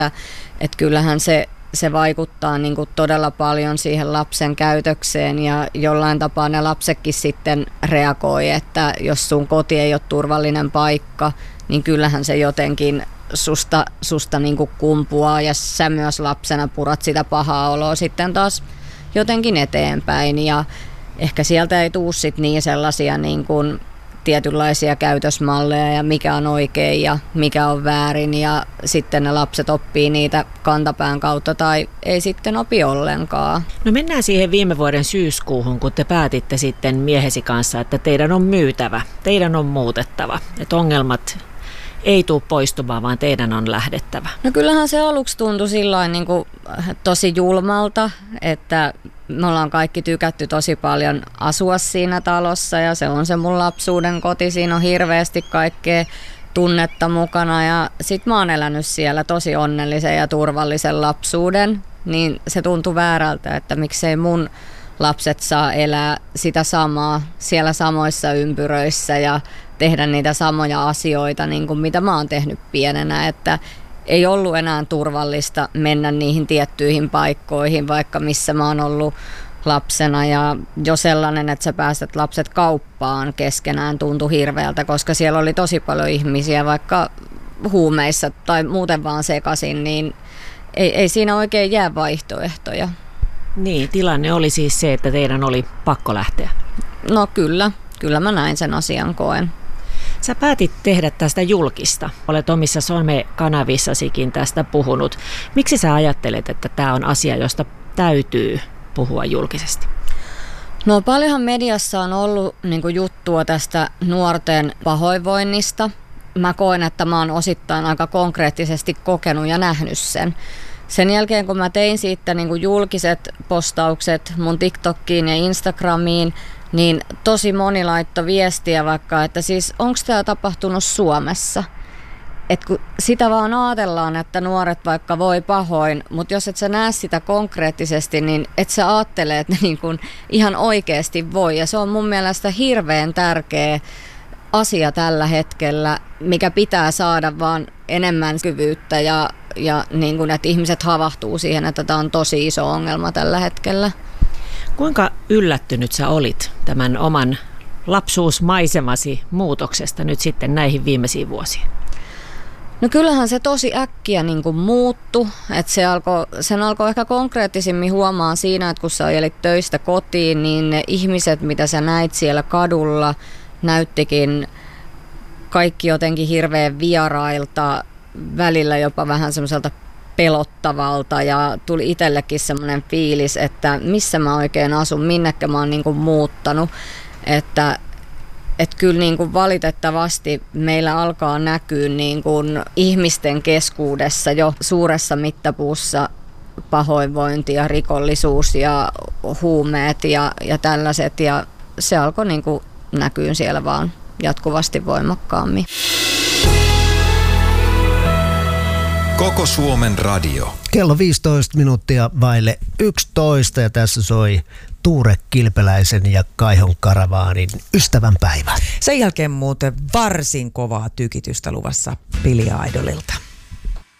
Että kyllähän se vaikuttaa niin kuin todella paljon siihen lapsen käytökseen ja jollain tapaa ne lapsetkin sitten reagoi, että jos sun koti ei ole turvallinen paikka, niin kyllähän se jotenkin susta niin kuin kumpuaa ja sä myös lapsena purat sitä pahaa oloa sitten taas jotenkin eteenpäin ja ehkä sieltä ei tule sit niin sellaisia niin kuin tietynlaisia käytösmalleja ja mikä on oikein ja mikä on väärin ja sitten ne lapset oppii niitä kantapään kautta tai ei sitten opi ollenkaan. No mennään siihen viime vuoden syyskuuhun, kun te päätitte sitten miehesi kanssa, että teidän on myytävä, teidän on muutettava, että ongelmat ei tule poistumaan, vaan teidän on lähdettävä. No kyllähän se aluksi tuntui sillain niin kuin tosi julmalta, että me ollaan kaikki tykätty tosi paljon asua siinä talossa ja se on se mun lapsuuden koti. Siinä on hirveästi kaikkea tunnetta mukana ja sit mä oon elänyt siellä tosi onnellisen ja turvallisen lapsuuden. Niin se tuntui väärältä, että miksei mun lapset saa elää sitä samaa siellä samoissa ympyröissä ja tehdä niitä samoja asioita niin kuin mitä mä oon tehnyt pienenä, että ei ollut enää turvallista mennä niihin tiettyihin paikkoihin, vaikka missä mä oon ollut lapsena. Ja jo sellainen, että sä pääset lapset kauppaan keskenään tuntui hirveältä, koska siellä oli tosi paljon ihmisiä, vaikka huumeissa tai muuten vaan sekaisin, niin ei siinä oikein jää vaihtoehtoja. Niin, tilanne oli siis se, että teidän oli pakko lähteä. No kyllä mä näin sen asian koen. Sä päätit tehdä tästä julkista. Olet omissa somekanavissasikin tästä puhunut. Miksi sä ajattelet, että tämä on asia, josta täytyy puhua julkisesti? No paljonhan mediassa on ollut niin kuin juttua tästä nuorten pahoinvoinnista. Mä koen, että mä oon osittain aika konkreettisesti kokenut ja nähnyt sen. Sen jälkeen kun mä tein siitä niin kuin julkiset postaukset mun TikTokiin ja Instagramiin, niin tosi moni laittoi viestiä vaikka, että siis onko tämä tapahtunut Suomessa? Et kun sitä vaan ajatellaan, että nuoret vaikka voi pahoin, mutta jos et sä näe sitä konkreettisesti, niin et sä ajattele, että ne niin kun ihan oikeasti voi. Ja se on mun mielestä hirveän tärkeä asia tällä hetkellä, mikä pitää saada vaan enemmän kyvyyttä ja niin kun, että ihmiset havahtuu siihen, että tämä on tosi iso ongelma tällä hetkellä. Kuinka yllättynyt sä olit tämän oman lapsuusmaisemasi muutoksesta nyt sitten näihin viimeisiin vuosiin? No kyllähän se tosi äkkiä niin kuin muuttui, että sen alkoi ehkä konkreettisimmin huomaan siinä, että kun sä ajelit töistä kotiin, niin ne ihmiset, mitä sä näit siellä kadulla, näyttikin kaikki jotenkin hirveän vierailta, välillä jopa vähän semmoiselta pelottavalta ja tuli itsellekin semmoinen fiilis, että missä mä oikein asun, minnekä mä oon niin kuin muuttanut, että kyllä niin kuin valitettavasti meillä alkaa näkyä niin kuin ihmisten keskuudessa jo suuressa mittapuussa pahoinvointi ja rikollisuus ja huumeet ja tällaiset ja se alkoi niin kuin näkyä siellä vaan jatkuvasti voimakkaammin. Koko Suomen radio. Kello 15 minuuttia vaille 11 ja tässä soi Tuure Kilpeläisen ja Kaihon Karavaanin ystävänpäivä. Sen jälkeen muuten varsin kovaa tykitystä luvassa Billy Idolilta.